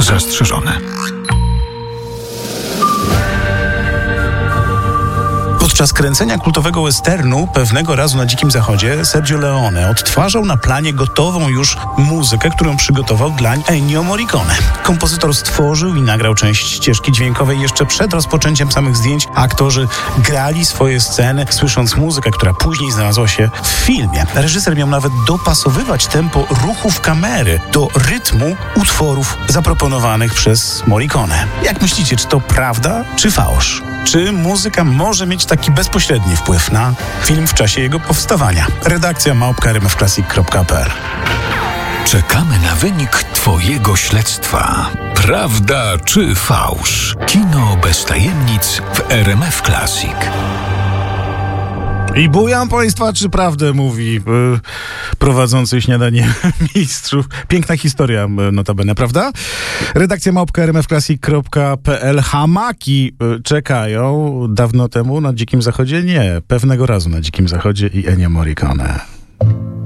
zastrzeżone. Podczas kręcenia kultowego westernu Pewnego razu na Dzikim Zachodzie Sergio Leone odtwarzał na planie gotową już muzykę, którą przygotował dla Ennio Morricone. Kompozytor stworzył i nagrał część ścieżki dźwiękowej jeszcze przed rozpoczęciem samych zdjęć. Aktorzy grali swoje sceny, słysząc muzykę, która później znalazła się w filmie. Reżyser miał nawet dopasowywać tempo ruchów kamery do rytmu utworów zaproponowanych przez Morricone. Jak myślicie, czy to prawda, czy fałsz? Czy muzyka może mieć taki bezpośredni wpływ na film w czasie jego powstawania? Redakcja @rmfclassic.pl. Czekamy na wynik twojego śledztwa. Prawda czy fałsz? Kino bez tajemnic w RMF Classic. I bujam państwa, czy prawdę mówi prowadzący śniadanie mistrzów. Piękna historia, notabene, prawda? Redakcja @rmfclassic.pl. Hamaki czekają dawno temu na Dzikim Zachodzie? Nie, Pewnego razu na Dzikim Zachodzie i Ennio Morricone.